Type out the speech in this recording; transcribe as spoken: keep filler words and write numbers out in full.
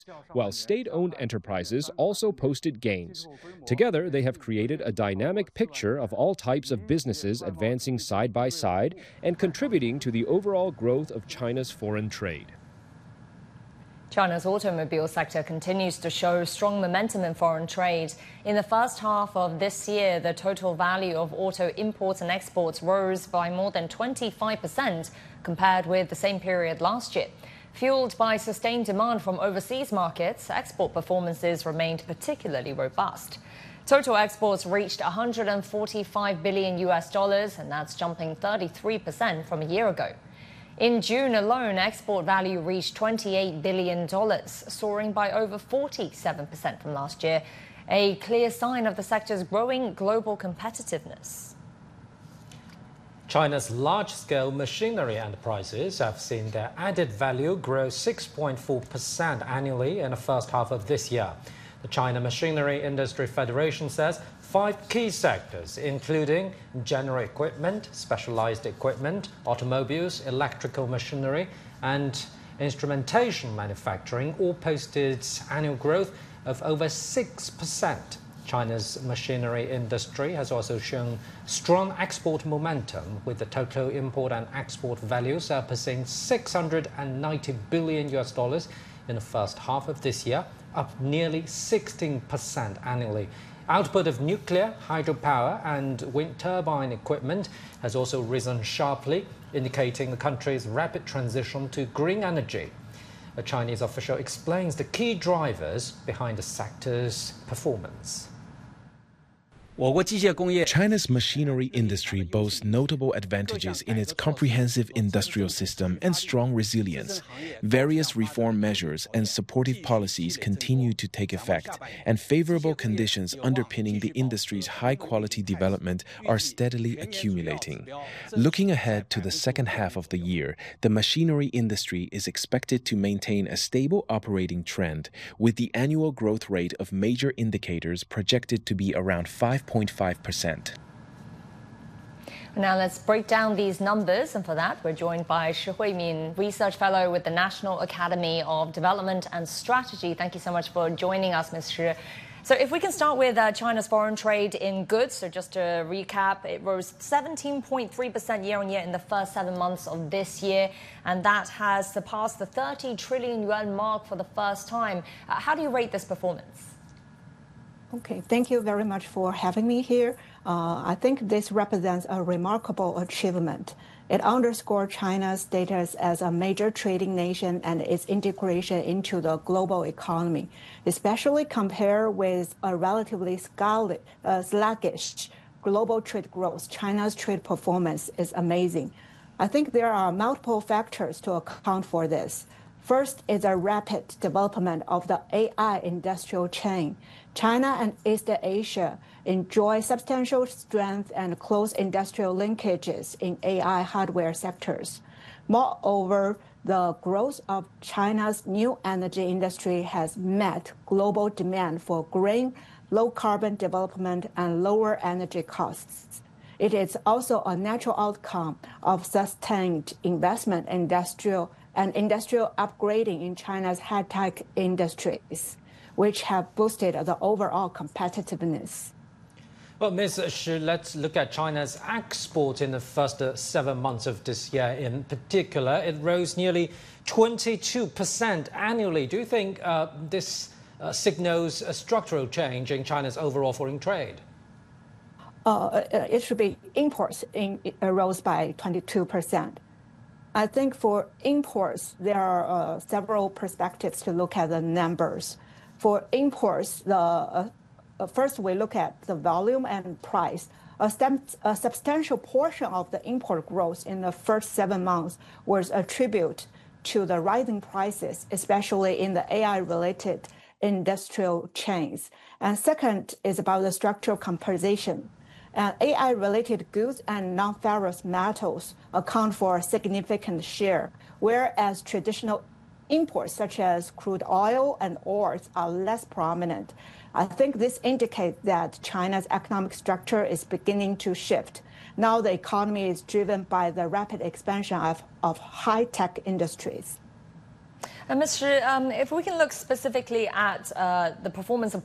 while state-owned enterprises also posted gains. Together, they have created a dynamic picture of all types of businesses advancing side by side and contributing to the overall growth of China's foreign trade. China's automobile sector continues to show strong momentum in foreign trade. In the first half of this year, the total value of auto imports and exports rose by more than twenty-five percent compared with the same period last year. Fueled by sustained demand from overseas markets, export performances remained particularly robust. Total exports reached one hundred forty-five billion U S dollars, and that's jumping thirty-three percent from a year ago. In June alone, export value reached twenty-eight billion dollars, soaring by over forty-seven percent from last year, a clear sign of the sector's growing global competitiveness. China's large-scale machinery enterprises have seen their added value grow six point four percent annually in the first half of this year. The China Machinery Industry Federation says five key sectors, including general equipment, specialized equipment, automobiles, electrical machinery, and instrumentation manufacturing, all posted annual growth of over six percent. China's machinery industry has also shown strong export momentum, with the total import and export value surpassing six hundred ninety billion U S dollars in the first half of this year, up nearly sixteen percent annually. Output of nuclear, hydropower and wind turbine equipment has also risen sharply, indicating the country's rapid transition to green energy. A Chinese official explains the key drivers behind the sector's performance. China's machinery industry boasts notable advantages in its comprehensive industrial system and strong resilience. Various reform measures and supportive policies continue to take effect, and favorable conditions underpinning the industry's high-quality development are steadily accumulating. Looking ahead to the second half of the year, the machinery industry is expected to maintain a stable operating trend, with the annual growth rate of major indicators projected to be around five point five percent. Now let's break down these numbers, and for that we're joined by Shi Huimin, Research Fellow with the National Academy of Development and Strategy. Thank you so much for joining us, Miz Shi. So if we can start with uh, China's foreign trade in goods. So just to recap, it rose seventeen point three percent year on year in the first seven months of this year, and that has surpassed the thirty trillion yuan mark for the first time. Uh, how do you rate this performance? Okay, thank you very much for having me here. Uh, I think this represents a remarkable achievement. It underscores China's status as a major trading nation and its integration into the global economy, especially compared with a relatively scarlet, uh, sluggish global trade growth. China's trade performance is amazing. I think there are multiple factors to account for this. First is a rapid development of the A I industrial chain. China and East Asia enjoy substantial strength and close industrial linkages in A I hardware sectors. Moreover, the growth of China's new energy industry has met global demand for green, low-carbon development and lower energy costs. It is also a natural outcome of sustained investment in industrial and industrial upgrading in China's high-tech industries, which have boosted the overall competitiveness. Well, Miz Shi, let's look at China's export in the first uh, seven months of this year in particular. It rose nearly twenty-two percent annually. Do you think uh, this uh, signals a structural change in China's overall foreign trade? Uh, it should be imports in, uh, rose by twenty-two percent. I think for imports, there are uh, several perspectives to look at the numbers. For imports, the uh, uh, first we look at the volume and price. A, a substantial portion of the import growth in the first seven months was attributed to the rising prices, especially in the A I-related industrial chains. And second is about the structural composition. Uh, A I-related goods and non-ferrous metals account for a significant share, whereas traditional imports such as crude oil and ores are less prominent. I think this indicates that China's economic structure is beginning to shift. Now the economy is driven by the rapid expansion of, of high-tech industries. And Mister Um, if we can look specifically at uh, the performance of